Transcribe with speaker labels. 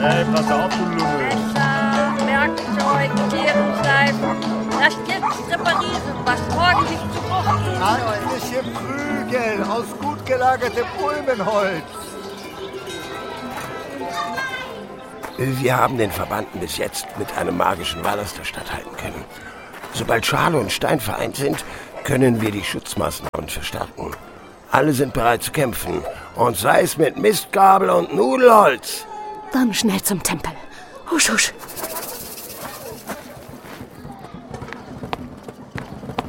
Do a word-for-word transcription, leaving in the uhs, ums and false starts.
Speaker 1: Hey, pass auf, du Lümmel.
Speaker 2: Messer, Werkzeug, Kehrenschleifen. Das jetzt reparieren, was morgen nicht zu Bruch gehen soll.
Speaker 3: Handliche Prügel aus gut gelagertem Ulmenholz.
Speaker 4: Wir haben den Verbannten bis jetzt mit einem magischen Vallaster statthalten können. Sobald Schale und Stein vereint sind, können wir die Schutzmaßnahmen verstärken. Alle sind bereit zu kämpfen. Und sei es mit Mistgabel und Nudelholz.
Speaker 5: Dann schnell zum Tempel. Husch, husch.